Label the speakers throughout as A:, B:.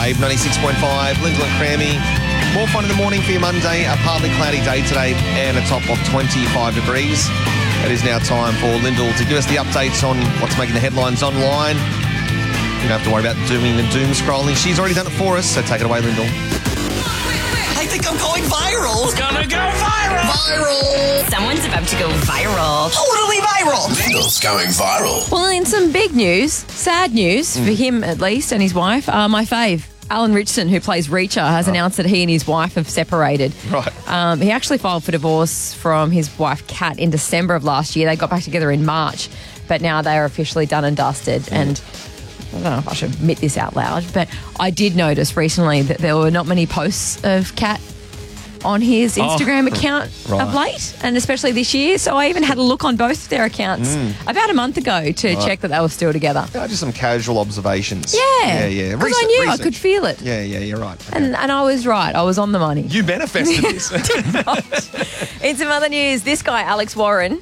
A: Wave 96.5, Lyndall and Crammy. More fun in the morning for your Monday. A partly cloudy day today and a top of 25 degrees. It is now time for Lyndall to give us the updates on what's making the headlines online. You don't have to worry about doing the doom scrolling. She's already done it for us, so take it away, Lyndall.
B: I think I'm going viral.
C: It's gonna go viral.
B: Viral.
D: Someone's about to go viral.
B: Totally viral.
E: Lyndall's going viral.
F: Well, in some big news, sad news for him at least and his wife, my fave, Alan Ritchson, who plays Reacher, has announced that he and his wife have separated.
A: Right.
F: He actually filed for divorce from his wife, Kat, in December of last year. They got back together in March, but now they are officially done and dusted. And I don't know if I should admit this out loud, but I did notice recently that there were not many posts of Kat on his Instagram account of late, and especially this year. So I even had a look on both their accounts about a month ago to check that they were still together.
A: Just some casual observations.
F: Yeah. Because I knew I could feel it.
A: Yeah, you're right. Okay.
F: And I was right. I was on the money.
A: You manifested this.
F: In some other news, this guy, Alex Warren,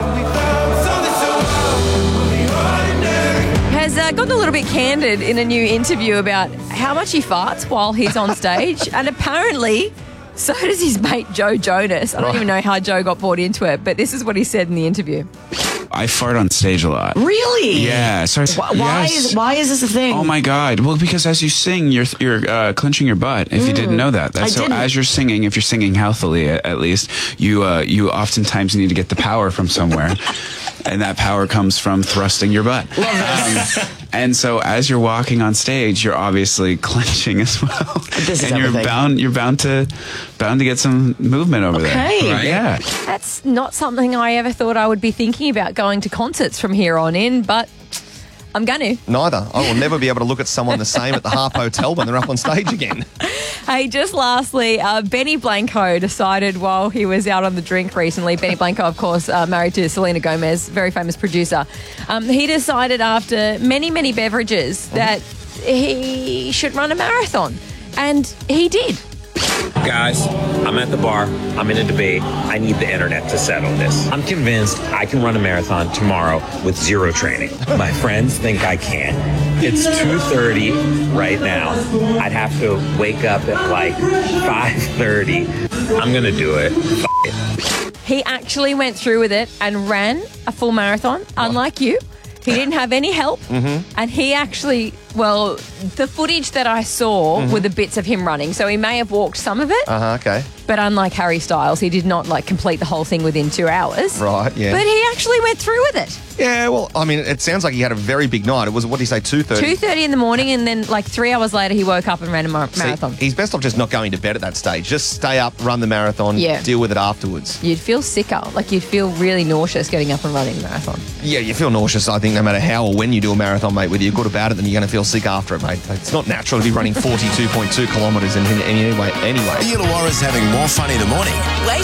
F: has gotten a little bit candid in a new interview about how much he farts while he's on stage. And apparently, so does his mate Joe Jonas. I don't even know how Joe got brought into it, but this is what he said in the interview.
C: I fart on stage a lot.
B: Really?
C: Yeah. So
B: Why is this a thing?
C: Oh my God! Well, because as you sing, you're clenching your butt. If you didn't know that, so as you're singing, if you're singing healthily, at least you oftentimes need to get the power from somewhere. And that power comes from thrusting your butt. And so as you're walking on stage, you're obviously clenching as well. And you're bound to get some movement over there. Right? Yeah.
F: That's not something I ever thought I would be thinking about going to concerts from here on in, but I'm going to.
A: Neither. I will never be able to look at someone the same at the Harp Hotel when they're up on stage again.
F: Hey, just lastly, Benny Blanco decided while he was out on the drink recently, Benny Blanco, of course, married to Selena Gomez, very famous producer, he decided after many, many beverages that he should run a marathon. And he did.
G: Guys, I'm at the bar. I'm in a debate. I need the internet to settle this. I'm convinced I can run a marathon tomorrow with zero training. My friends think I can't. It's 2:30 right now. I'd have to wake up at like 5:30. I'm going to do it. F it.
F: He actually went through with it and ran a full marathon, unlike you. He didn't have any help. And he actually, well, the footage that I saw were the bits of him running. So he may have walked some of it.
A: Okay.
F: But unlike Harry Styles, he did not complete the whole thing within 2 hours.
A: Right, yeah.
F: But he actually went through with it.
A: Yeah, well, I mean, it sounds like he had a very big night. It was, what did he say, 2:30?
F: 2:30 in the morning, and then 3 hours later he woke up and ran a marathon.
A: He's best off just not going to bed at that stage. Just stay up, run the marathon, deal with it afterwards.
F: You'd feel sicker. You'd feel really nauseous getting up and running a marathon.
A: Yeah, you feel nauseous, I think, no matter how or when you do a marathon, mate. Whether you're good about it, then you're going to feel sick after it, mate. It's not natural to be running 42.2 kilometres in any way. Anyway.
E: The Illawarra's having more fun in the morning.
B: Wake